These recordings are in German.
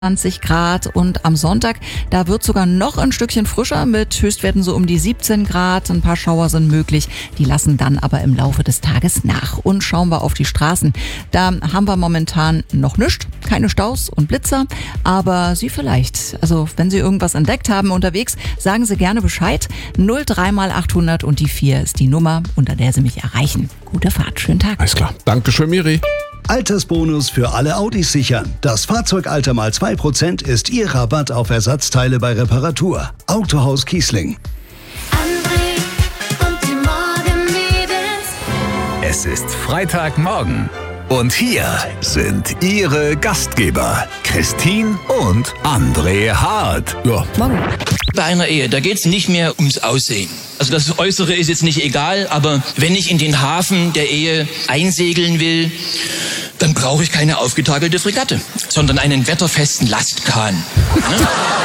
20 Grad und am Sonntag, da wird sogar noch ein Stückchen frischer mit Höchstwerten so um die 17 Grad. Ein paar Schauer sind möglich, die lassen dann aber im Laufe des Tages nach. Und schauen wir auf die Straßen. Da haben wir momentan noch nichts, keine Staus und Blitzer, aber Sie vielleicht. Also wenn Sie irgendwas entdeckt haben unterwegs, sagen Sie gerne Bescheid. 03 mal 800 und die 4 ist die Nummer, unter der Sie mich erreichen. Gute Fahrt, schönen Tag. Alles klar. Dankeschön, Miri. Altersbonus für alle Audis sichern. Das Fahrzeugalter mal 2% ist Ihr Rabatt auf Ersatzteile bei Reparatur. Autohaus Kiesling. André und die Morgenmädels. Es ist Freitagmorgen. Und hier sind Ihre Gastgeber, Christine und André Hart. Ja, Bei einer Ehe, da geht's nicht mehr ums Aussehen. Also das Äußere ist jetzt nicht egal, aber wenn ich in den Hafen der Ehe einsegeln will, dann brauche ich keine aufgetakelte Fregatte, sondern einen wetterfesten Lastkahn. Ne?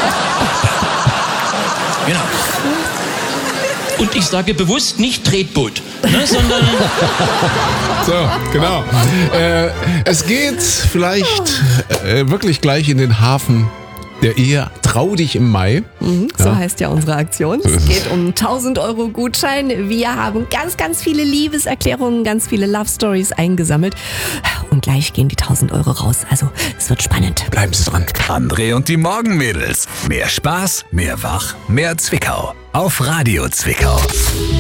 Genau. Und ich sage bewusst nicht Tretboot, ne, sondern... so, genau. Es geht vielleicht wirklich gleich in den Hafen der Ehe. Trau dich im Mai. So heißt ja unsere Aktion. Es geht um 1.000 € Gutschein. Wir haben ganz, ganz viele Liebeserklärungen, ganz viele Love Stories eingesammelt. Und gleich gehen die 1.000 € raus. Also es wird spannend. Bleiben Sie dran. André und die Morgenmädels. Mehr Spaß, mehr Wach, mehr Zwickau. Auf Radio Zwickau.